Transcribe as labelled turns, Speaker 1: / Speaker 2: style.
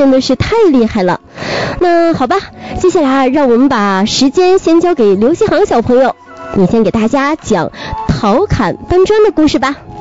Speaker 1: 真的是太厉害了。那好吧，接下来让我们把时间先交给刘希航小朋友，你先给大家讲陶侃搬砖的故事吧。